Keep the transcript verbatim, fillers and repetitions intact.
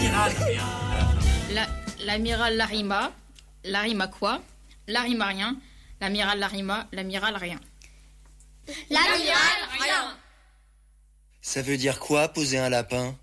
L'amiral rien. La- L'amiral Larima. Larima quoi? Larima rien. L'amiral Larima. L'amiral rien. L'amiral rien. Ça veut dire quoi, poser un lapin?